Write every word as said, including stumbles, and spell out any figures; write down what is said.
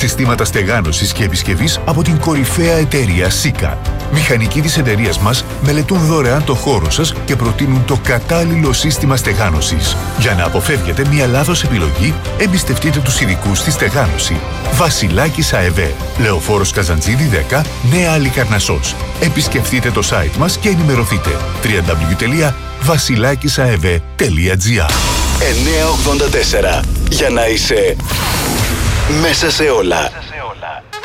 συστήματα στεγάνωσης και επισκευής από την κορυφαία εταιρεία Σίκα. Μηχανικοί της εταιρείας μας μελετούν δωρεάν το χώρο σας και προτείνουν το κατάλληλο σύστημα στεγάνωσης. Για να αποφεύγετε μια λάθος επιλογή, εμπιστευτείτε τους ειδικούς στη στεγάνωση. Βασιλάκης ΑΕΒ, Λεωφόρος Καζαντζίδη δέκα, Νέα Αλικαρνασσός. Επισκεφτείτε το site μας και ενημερωθείτε. double-u double-u double-u τελεία βασιλάκισαεβ τελεία τζι άρ. εννιακόσια ογδόντα τέσσερα. Για να είσαι μέσα σε όλα.